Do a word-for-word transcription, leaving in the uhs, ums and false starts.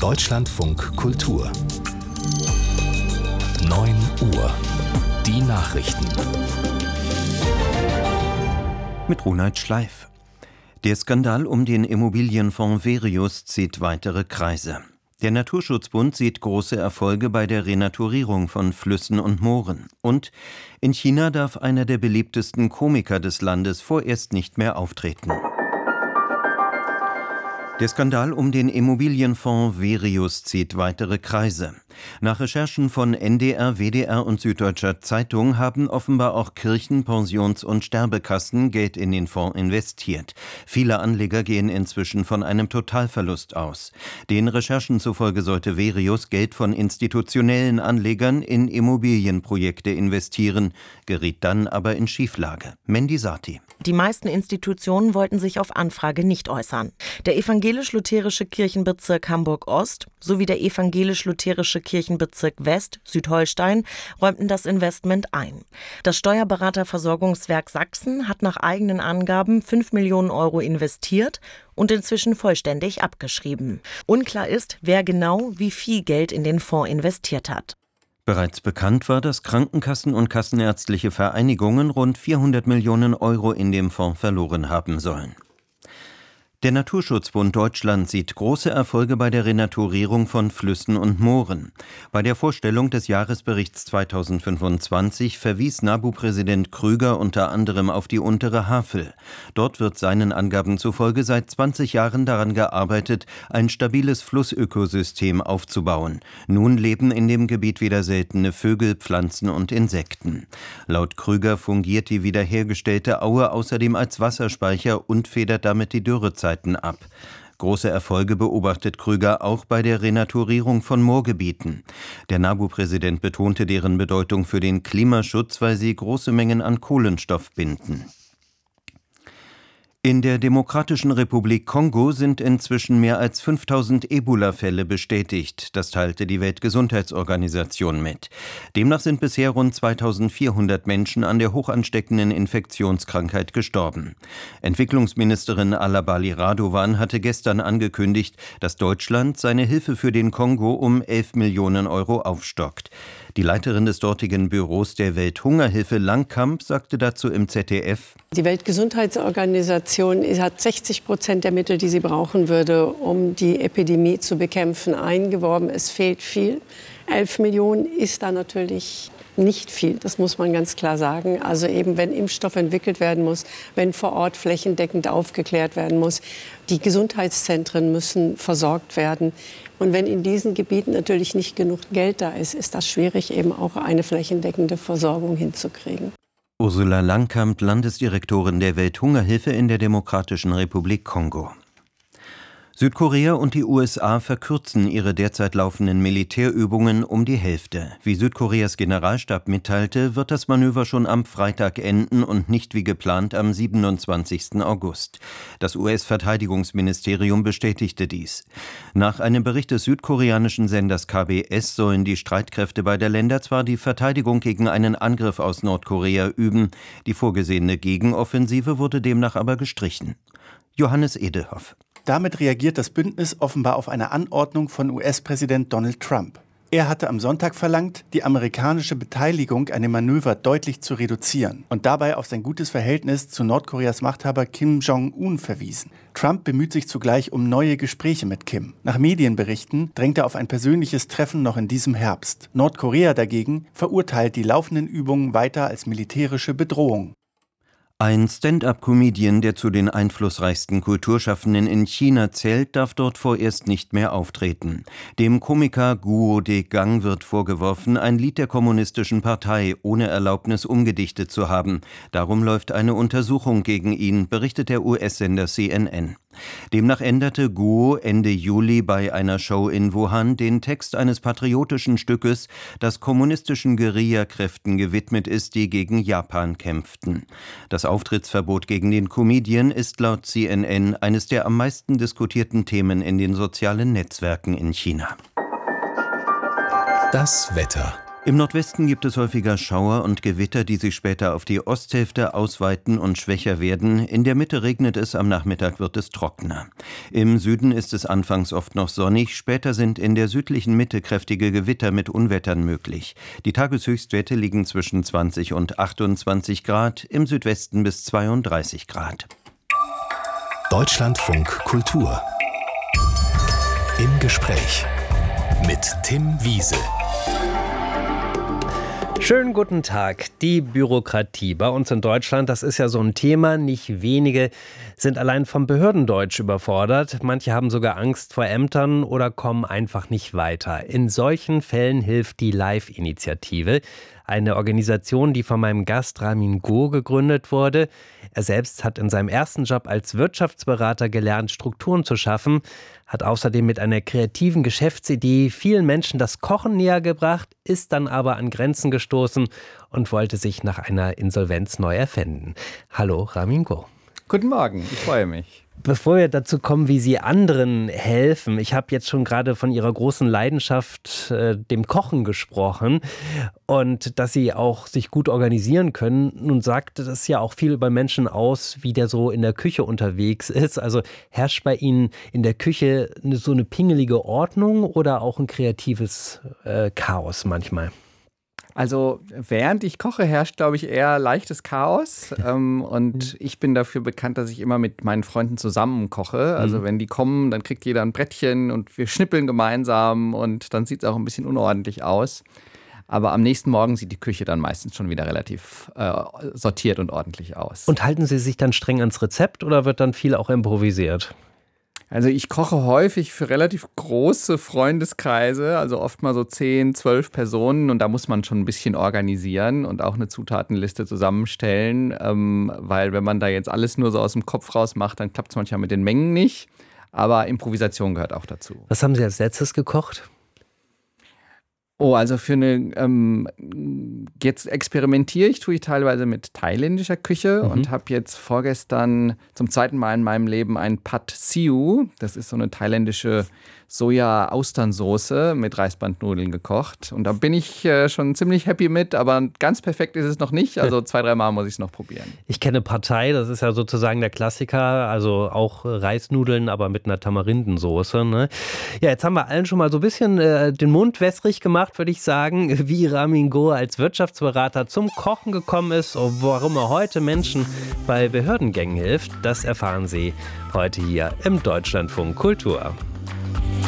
Deutschlandfunk Kultur neun Uhr. Die Nachrichten. Mit Ronald Schleif. Der Skandal um den Immobilienfonds Verius zieht weitere Kreise. Der Naturschutzbund sieht große Erfolge bei der Renaturierung von Flüssen und Mooren. Und in China darf einer der beliebtesten Komiker des Landes vorerst nicht mehr auftreten. Der Skandal um den Immobilienfonds Verius zieht weitere Kreise. Nach Recherchen von N D R, W D R und Süddeutscher Zeitung haben offenbar auch Kirchen, Pensions- und Sterbekassen Geld in den Fonds investiert. Viele Anleger gehen inzwischen von einem Totalverlust aus. Den Recherchen zufolge sollte Verius Geld von institutionellen Anlegern in Immobilienprojekte investieren, geriet dann aber in Schieflage. Mendi Sati. Die meisten Institutionen wollten sich auf Anfrage nicht äußern. Der evangelisch-lutherische Kirchenbezirk Hamburg-Ost sowie der evangelisch-lutherische Kirchenbezirk West, Südholstein, räumten das Investment ein. Das Steuerberaterversorgungswerk Sachsen hat nach eigenen Angaben fünf Millionen Euro investiert und inzwischen vollständig abgeschrieben. Unklar ist, wer genau wie viel Geld in den Fonds investiert hat. Bereits bekannt war, dass Krankenkassen und kassenärztliche Vereinigungen rund vierhundert Millionen Euro in dem Fonds verloren haben sollen. Der Naturschutzbund Deutschland sieht große Erfolge bei der Renaturierung von Flüssen und Mooren. Bei der Vorstellung des Jahresberichts zweitausendfünfundzwanzig verwies NABU-Präsident Krüger unter anderem auf die untere Havel. Dort wird seinen Angaben zufolge seit zwanzig Jahren daran gearbeitet, ein stabiles Flussökosystem aufzubauen. Nun leben in dem Gebiet wieder seltene Vögel, Pflanzen und Insekten. Laut Krüger fungiert die wiederhergestellte Aue außerdem als Wasserspeicher und federt damit die Dürrezeit ab. Große Erfolge beobachtet Krüger auch bei der Renaturierung von Moorgebieten. Der NABU-Präsident betonte deren Bedeutung für den Klimaschutz, weil sie große Mengen an Kohlenstoff binden. In der Demokratischen Republik Kongo sind inzwischen mehr als fünftausend Ebola-Fälle bestätigt. Das teilte die Weltgesundheitsorganisation mit. Demnach sind bisher rund zweitausendvierhundert Menschen an der hochansteckenden Infektionskrankheit gestorben. Entwicklungsministerin Alabali Radovan hatte gestern angekündigt, dass Deutschland seine Hilfe für den Kongo um elf Millionen Euro aufstockt. Die Leiterin des dortigen Büros der Welthungerhilfe Langkamp sagte dazu im Z D F: Die Weltgesundheitsorganisation hat sechzig Prozent der Mittel, die sie brauchen würde, um die Epidemie zu bekämpfen, eingeworben. Es fehlt viel. elf Millionen ist da natürlich nicht viel, das muss man ganz klar sagen. Also eben, wenn Impfstoff entwickelt werden muss, wenn vor Ort flächendeckend aufgeklärt werden muss, die Gesundheitszentren müssen versorgt werden. Und wenn in diesen Gebieten natürlich nicht genug Geld da ist, ist das schwierig, eben auch eine flächendeckende Versorgung hinzukriegen. Ursula Langkamp, Landesdirektorin der Welthungerhilfe in der Demokratischen Republik Kongo. Südkorea und die U S A verkürzen ihre derzeit laufenden Militärübungen um die Hälfte. Wie Südkoreas Generalstab mitteilte, wird das Manöver schon am Freitag enden und nicht wie geplant am siebenundzwanzigsten August. Das U S-Verteidigungsministerium bestätigte dies. Nach einem Bericht des südkoreanischen Senders K B S sollen die Streitkräfte beider Länder zwar die Verteidigung gegen einen Angriff aus Nordkorea üben, die vorgesehene Gegenoffensive wurde demnach aber gestrichen. Johannes Edelhoff. Damit reagiert das Bündnis offenbar auf eine Anordnung von U S-Präsident Donald Trump. Er hatte am Sonntag verlangt, die amerikanische Beteiligung an dem Manöver deutlich zu reduzieren und dabei auf sein gutes Verhältnis zu Nordkoreas Machthaber Kim Jong-un verwiesen. Trump bemüht sich zugleich um neue Gespräche mit Kim. Nach Medienberichten drängt er auf ein persönliches Treffen noch in diesem Herbst. Nordkorea dagegen verurteilt die laufenden Übungen weiter als militärische Bedrohung. Ein Stand-up-Comedian, der zu den einflussreichsten Kulturschaffenden in China zählt, darf dort vorerst nicht mehr auftreten. Dem Komiker Guo De Gang wird vorgeworfen, ein Lied der kommunistischen Partei ohne Erlaubnis umgedichtet zu haben. Darum läuft eine Untersuchung gegen ihn, berichtet der U S-Sender C N N. Demnach änderte Guo Ende Juli bei einer Show in Wuhan den Text eines patriotischen Stückes, das kommunistischen Guerillakräften gewidmet ist, die gegen Japan kämpften. Das Auftrittsverbot gegen den Comedian ist laut C N N eines der am meisten diskutierten Themen in den sozialen Netzwerken in China. Das Wetter. Im Nordwesten gibt es häufiger Schauer und Gewitter, die sich später auf die Osthälfte ausweiten und schwächer werden. In der Mitte regnet es, am Nachmittag wird es trockener. Im Süden ist es anfangs oft noch sonnig, später sind in der südlichen Mitte kräftige Gewitter mit Unwettern möglich. Die Tageshöchstwerte liegen zwischen zwanzig und achtundzwanzig Grad, im Südwesten bis zweiunddreißig Grad. Deutschlandfunk Kultur. Im Gespräch mit Tim Wiese. Schönen guten Tag. Die Bürokratie bei uns in Deutschland, das ist ja so ein Thema. Nicht wenige sind allein vom Behördendeutsch überfordert. Manche haben sogar Angst vor Ämtern oder kommen einfach nicht weiter. In solchen Fällen hilft die Live-Initiative. Eine Organisation, die von meinem Gast Ramin Go gegründet wurde. Er selbst hat in seinem ersten Job als Wirtschaftsberater gelernt, Strukturen zu schaffen, hat außerdem mit einer kreativen Geschäftsidee vielen Menschen das Kochen näher gebracht, ist dann aber an Grenzen gestoßen und wollte sich nach einer Insolvenz neu erfinden. Hallo, Ramin Go. Guten Morgen, ich freue mich. Bevor wir dazu kommen, wie Sie anderen helfen, ich habe jetzt schon gerade von Ihrer großen Leidenschaft, äh, dem Kochen, gesprochen und dass Sie auch sich gut organisieren können. Nun sagt das ja auch viel über Menschen aus, wie der so in der Küche unterwegs ist. Also herrscht bei Ihnen in der Küche so eine pingelige Ordnung oder auch ein kreatives äh, Chaos manchmal? Also während ich koche, herrscht, glaube ich, eher leichtes Chaos. ähm, und ich bin dafür bekannt, dass ich immer mit meinen Freunden zusammen koche. Also wenn die kommen, dann kriegt jeder ein Brettchen und wir schnippeln gemeinsam und dann sieht es auch ein bisschen unordentlich aus. Aber am nächsten Morgen sieht die Küche dann meistens schon wieder relativ äh, sortiert und ordentlich aus. Und halten Sie sich dann streng ans Rezept oder wird dann viel auch improvisiert? Also ich koche häufig für relativ große Freundeskreise, also oft mal so zehn, zwölf Personen und da muss man schon ein bisschen organisieren und auch eine Zutatenliste zusammenstellen, ähm, weil wenn man da jetzt alles nur so aus dem Kopf raus macht, dann klappt es manchmal mit den Mengen nicht, aber Improvisation gehört auch dazu. Was haben Sie als letztes gekocht? Oh, also für eine, ähm, jetzt experimentiere ich, tue ich teilweise mit thailändischer Küche mhm. und habe jetzt vorgestern zum zweiten Mal in meinem Leben ein Pad Siu, das ist so eine thailändische Soja-Austernsoße mit Reisbandnudeln gekocht. Und da bin ich äh, schon ziemlich happy mit, aber ganz perfekt ist es noch nicht. Also zwei, drei Mal muss ich es noch probieren. Ich kenne Pad Thai, das ist ja sozusagen der Klassiker, also auch Reisnudeln, aber mit einer Tamarindensoße. Ne? Ja, jetzt haben wir allen schon mal so ein bisschen äh, den Mund wässrig gemacht, würde ich sagen, wie Ramin Go als Wirtschaftsberater zum Kochen gekommen ist und warum er heute Menschen bei Behördengängen hilft. Das erfahren Sie heute hier im Deutschlandfunk Kultur.